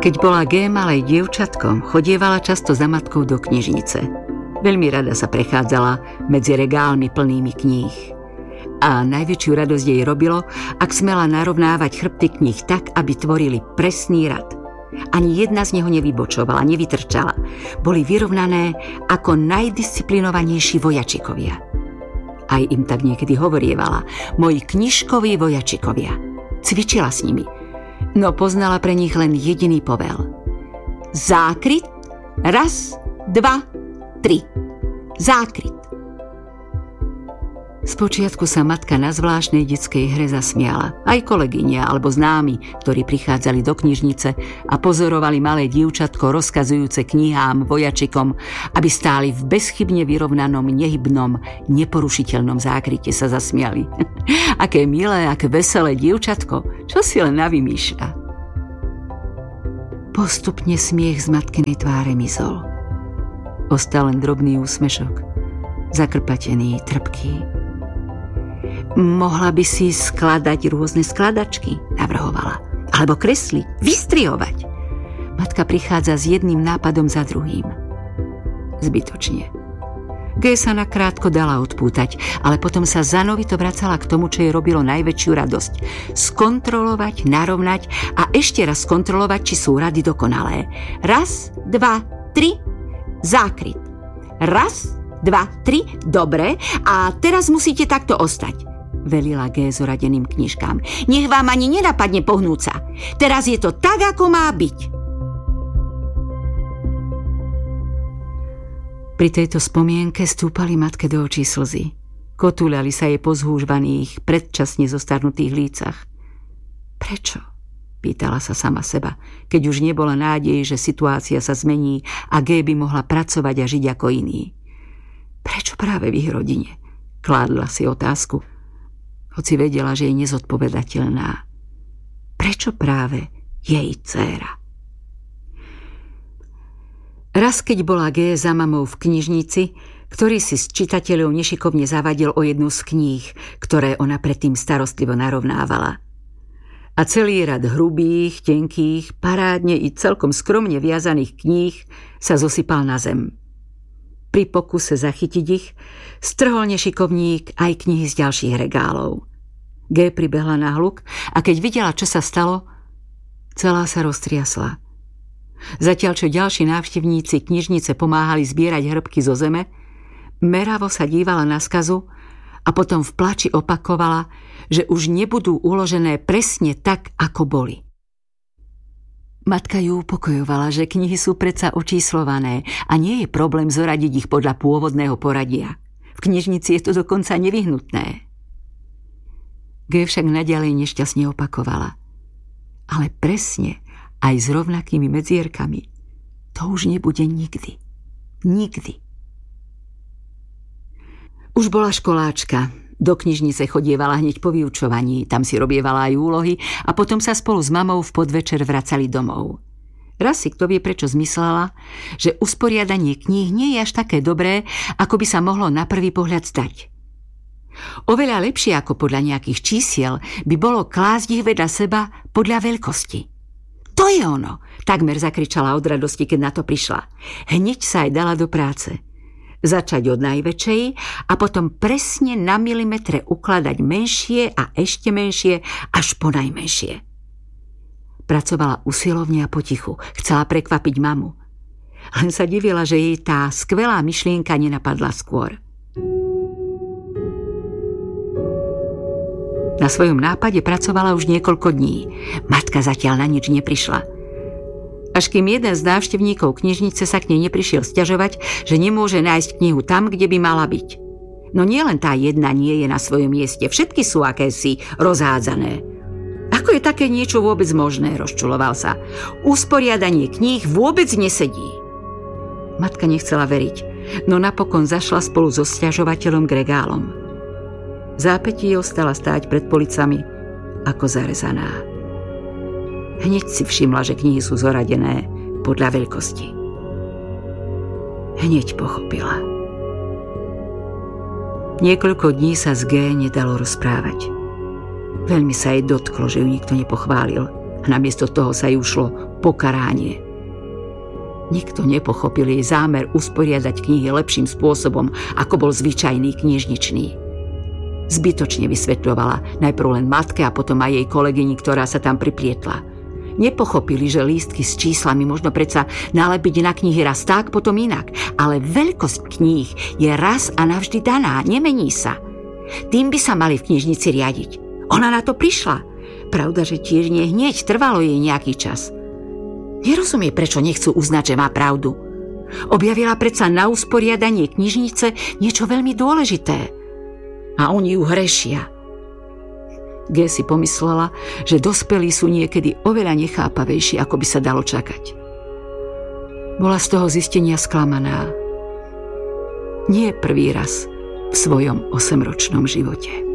Keď bola G malej dievčatkom, chodievala často za matkou do knižnice. Veľmi rada sa prechádzala medzi regálmi plnými kníh. A najväčšiu radosť jej robilo, ak smela narovnávať chrbty kníh tak, aby tvorili presný rad. Ani jedna z neho nevybočovala, nevytrčala. Boli vyrovnané ako najdisciplinovanejší vojačikovia. Aj im tak niekedy hovorievala: moji knižkoví vojačikovia. Cvičila s nimi, no poznala pre nich len jediný povel. Zákryt, 1, 2, 3. Zákryt. Spočiatku sa matka na zvláštnej detskej hre zasmiala. Aj kolegyňa alebo známi, ktorí prichádzali do knižnice a pozorovali malé dievčatko rozkazujúce knihám, vojačikom, aby stáli v bezchybne vyrovnanom, nehybnom, neporušiteľnom zákryte, sa zasmiali. Aké milé, aké veselé dievčatko, čo si len navymýšľa. Postupne smiech z matkinej tváre mizol. Ostal len drobný úsmešok, zakrpatený, trpký. Mohla by si skladať rôzne skladačky, navrhovala. Alebo kresliť, vystrihovať. Matka prichádza s jedným nápadom za druhým. Zbytočne. G sa nakrátko dala odpútať, ale potom sa zanovito vracala k tomu, čo jej robilo najväčšiu radosť. Skontrolovať, narovnať a ešte raz skontrolovať, či sú rady dokonalé. 1, 2, 3, zákryt. 1, 2, 3, dobre, a teraz musíte takto ostať, velila G zoradeným knižkám. Nech vám ani nenapadne pohnúť sa. Teraz je to tak, ako má byť. Pri tejto spomienke stúpali matke do očí slzy. Kotúľali sa jej po zhúžvaných, predčasne zostarnutých lícach. Prečo? Pýtala sa sama seba, keď už nebola nádej, že situácia sa zmení a G by mohla pracovať a žiť ako iní. Prečo práve v ich rodine? Kládla si otázku, hoci vedela, že je nezodpovedateľná. Prečo práve jej dcéra? Raz, keď bola G za mamou v knižnici, ktorý si s čitateľov nešikovne zavadil o jednu z kníh, ktoré ona predtým starostlivo narovnávala. A celý rad hrubých, tenkých, parádne i celkom skromne viazaných kníh sa zosypal na zem. Pri pokuse zachytiť ich strhol nešikovník aj knihy z ďalších regálov. G pribehla na hluk a keď videla, čo sa stalo, celá sa roztriasla. Zatiaľ, čo ďalší návštevníci knižnice pomáhali zbierať hrbky zo zeme, meravo sa dívala na skazu a potom v plači opakovala, že už nebudú uložené presne tak, ako boli. Matka ju upokojovala, že knihy sú predsa očíslované a nie je problém zoradiť ich podľa pôvodného poradia. V knižnici je to dokonca nevyhnutné. G však naďalej nešťastne opakovala. Ale presne, aj s rovnakými medzierkami, to už nebude nikdy. Nikdy. Už bola školáčka. Do knižnice chodievala hneď po vyučovaní, tam si robievala aj úlohy a potom sa spolu s mamou v podvečer vracali domov. Raz si kto vie prečo zmyslela, že usporiadanie kníh nie je až také dobré, ako by sa mohlo na prvý pohľad zdať. Oveľa lepšie ako podľa nejakých čísiel by bolo klásť ich vedľa seba podľa veľkosti. To je ono, takmer zakričala od radosti, keď na to prišla. Hneď sa aj dala do práce. Začať od najväčšej a potom presne na milimetre ukladať menšie a ešte menšie až po najmenšie. Pracovala usilovne a potichu, chcela prekvapiť mamu. Len sa divila, že jej tá skvelá myšlienka nenapadla skôr. Na svojom nápade pracovala už niekoľko dní. Matka zatiaľ na nič neprišla. Až kým jeden z návštevníkov knižnice sa k nej neprišiel sťažovať, že nemôže nájsť knihu tam, kde by mala byť. No nielen tá jedna nie je na svojom mieste, všetky sú akési rozhádzané. Ako je také niečo vôbec možné, rozčuloval sa. Usporiadanie kníh vôbec nesedí. Matka nechcela veriť, no napokon zašla spolu so sťažovateľom k regálom. V zápätí ostala stáť pred policami ako zarezaná. Hneď si všimla, že knihy sú zoradené podľa veľkosti. Hneď pochopila. Niekoľko dní sa z G nedalo rozprávať. Veľmi sa jej dotklo, že ju nikto nepochválil. Namiesto toho sa jej ušlo pokaránie. Nikto nepochopil jej zámer usporiadať knihy lepším spôsobom, ako bol zvyčajný knižničný. Zbytočne vysvetľovala najprv len matke a potom aj jej kolegyni, ktorá sa tam priplietla. Nepochopili, že lístky s číslami možno predsa nalepiť na knihy raz tak, potom inak. Ale veľkosť kníh je raz a navždy daná, nemení sa. Tým by sa mali v knižnici riadiť. Ona na to prišla. Pravda, že tiež nie hneď, trvalo jej nejaký čas. Nerozumie, prečo nechcú uznať, že má pravdu. Objavila predsa na usporiadanie knižnice niečo veľmi dôležité. A oni ju hrešia. G si pomyslela, že dospelí sú niekedy oveľa nechápavejší, ako by sa dalo čakať. Bola z toho zistenia sklamaná. Nie prvý raz v svojom 8-ročnom živote.